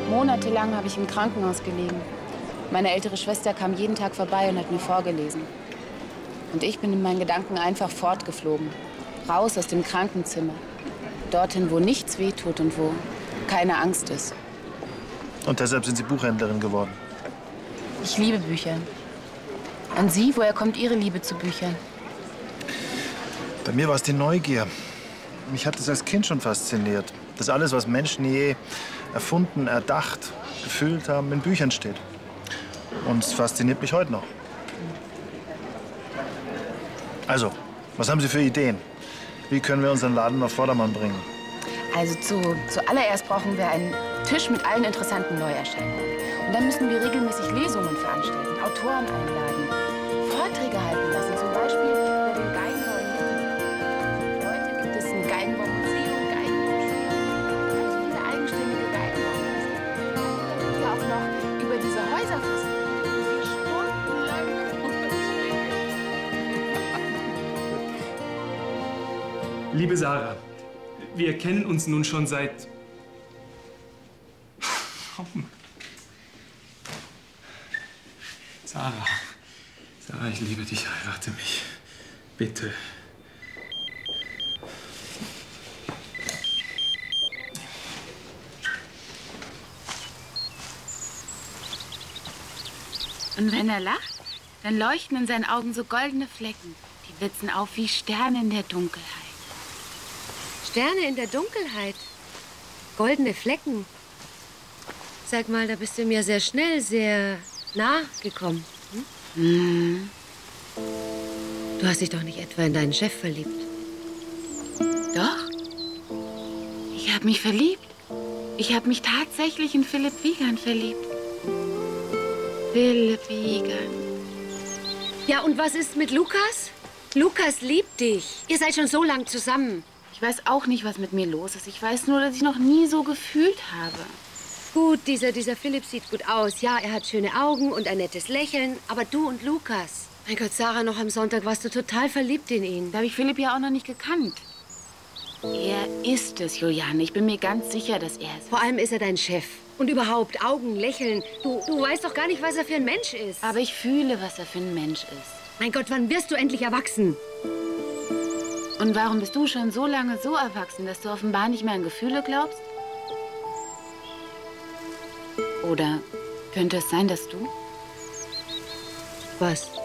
Monatelang habe ich im Krankenhaus gelegen. Meine ältere Schwester kam jeden Tag vorbei und hat mir vorgelesen. Und ich bin in meinen Gedanken einfach fortgeflogen. Raus aus dem Krankenzimmer. Dorthin, wo nichts wehtut und wo keine Angst ist. Und deshalb sind Sie Buchhändlerin geworden? Ich liebe Bücher. Und Sie, woher kommt Ihre Liebe zu Büchern? Bei mir war es die Neugier. Mich hat es als Kind schon fasziniert. Dass alles, was Menschen je erfunden, erdacht, gefühlt haben, in Büchern steht. Und es fasziniert mich heute noch. Also, was haben Sie für Ideen? Wie können wir unseren Laden auf Vordermann bringen? Also zuallererst brauchen wir einen Tisch mit allen interessanten Neuerscheinungen. Und dann müssen wir regelmäßig Lesungen veranstalten, Autoren einladen, Vorträge halten lassen, zum Beispiel über den Geigenbau in Witten. Heute gibt es ein Geigenbaumuseum, Geigenmuseum, ganz viele eigenständige Geigenbaumeister. Dann können wir auch noch über diese Häuser faszinieren, die wir stundenlang Liebe Sarah, wir kennen uns nun schon seit... Sarah, ich liebe dich, heirate mich. Bitte. Und wenn er lacht, dann leuchten in seinen Augen so goldene Flecken. Die blitzen auf wie Sterne in der Dunkelheit. Sterne in der Dunkelheit? Goldene Flecken? Sag mal, da bist du mir sehr schnell, sehr nah gekommen. Hm? Du hast dich doch nicht etwa in deinen Chef verliebt? Doch. Ich habe mich verliebt. Ich habe mich tatsächlich in Philipp Wiegand verliebt. Philipp Wiegand. Ja, und was ist mit Lukas? Lukas liebt dich. Ihr seid schon so lang zusammen. Ich weiß auch nicht, was mit mir los ist. Ich weiß nur, dass ich noch nie so gefühlt habe. Gut, dieser Philipp sieht gut aus. Ja, er hat schöne Augen und ein nettes Lächeln. Aber du und Lukas. Mein Gott, Sarah, noch am Sonntag warst du total verliebt in ihn. Da habe ich Philipp ja auch noch nicht gekannt. Er ist es, Juliane. Ich bin mir ganz sicher, dass er es ist. Vor allem ist er dein Chef. Und überhaupt, Augen, Lächeln. Du weißt doch gar nicht, was er für ein Mensch ist. Aber ich fühle, was er für ein Mensch ist. Mein Gott, wann wirst du endlich erwachsen? Und warum bist du schon so lange so erwachsen, dass du offenbar nicht mehr an Gefühle glaubst? Oder könnte es sein, dass du? Was?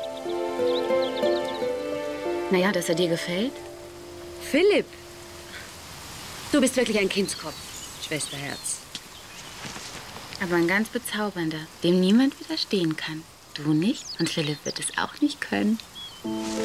Naja, dass er dir gefällt? Philipp! Du bist wirklich ein Kindskopf, Schwesterherz. Aber ein ganz bezaubernder, dem niemand widerstehen kann. Du nicht und Philipp wird es auch nicht können.